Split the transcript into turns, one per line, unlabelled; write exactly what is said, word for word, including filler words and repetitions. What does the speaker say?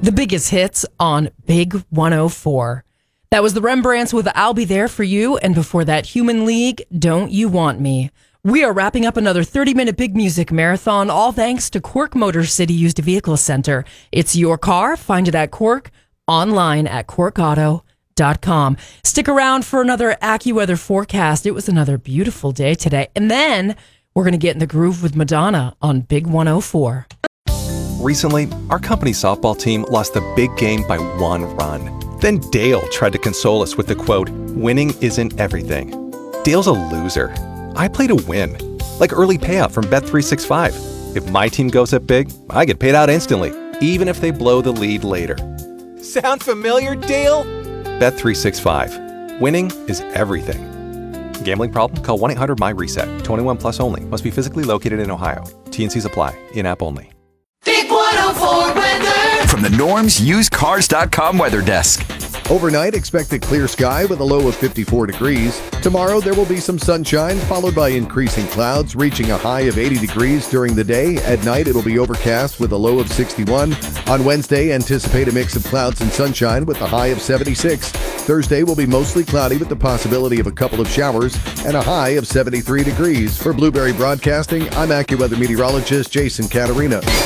The biggest hits on Big one oh four. That was the Rembrandts with I'll Be There For You, and before that, Human League, Don't You Want Me. We are wrapping up another thirty-minute big music marathon, all thanks to Quirk Motor City Used Vehicle Center. It's your car. Find it at Quirk, online at quirk auto dot com. Stick around for another AccuWeather forecast. It was another beautiful day today. And then we're going to get in the groove with Madonna on Big one oh four.
Recently, our company softball team lost the big game by one run. Then Dale tried to console us with the quote, "Winning isn't everything." Dale's a loser. I play to win, like early payout from Bet three sixty-five. If my team goes up big, I get paid out instantly, even if they blow the lead later. Sound familiar, Dale? Bet three sixty-five. Winning is everything. Gambling problem? Call one eight hundred M Y reset. twenty-one plus only. Must be physically located in Ohio. T and Cs apply. In-app only.
Big one oh four weather.
From the Norms Used Cars dot com weather desk.
Overnight, expect a clear sky with a low of fifty-four degrees. Tomorrow, there will be some sunshine, followed by increasing clouds, reaching a high of eighty degrees during the day. At night, it'll be overcast with a low of sixty-one. On Wednesday, anticipate a mix of clouds and sunshine with a high of seventy-six. Thursday will be mostly cloudy with the possibility of a couple of showers and a high of seventy-three degrees. For Blueberry Broadcasting, I'm AccuWeather meteorologist Jason Caterina.